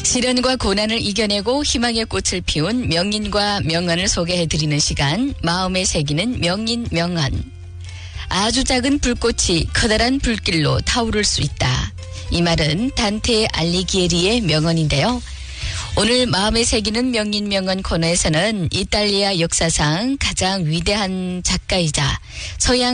시련과 고난을 이겨내고 희망의 꽃을 피운 명인과 명언을 소개해드리는 시간, 마음에 새기는 명인 명언. 아주 작은 불꽃이 커다란 불길로 타오를 수 있다. 이 말은 단테 알리기에리의 명언인데요. 오늘 마음에 새기는 명인 명언 코너에서는 이탈리아 역사상 가장 위대한 작가이자 서양